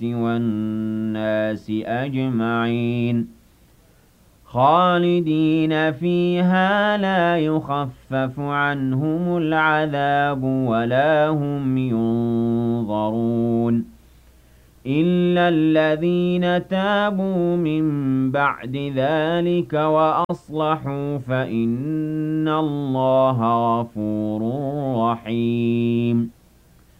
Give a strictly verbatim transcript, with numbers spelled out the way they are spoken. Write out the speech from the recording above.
وَالنَّاسِ أَجْمَعِينَ خَالِدِينَ فِيهَا لَا يُخَفَّفُ عَنْهُمُ الْعَذَابُ وَلَا هُمْ يُنظَرُونَ إِلَّا الَّذِينَ تَابُوا مِن بَعْدِ ذَلِكَ وَأَصْلَحُوا فَإِنَّ اللَّهَ غَفُورٌ رَّحِيمٌ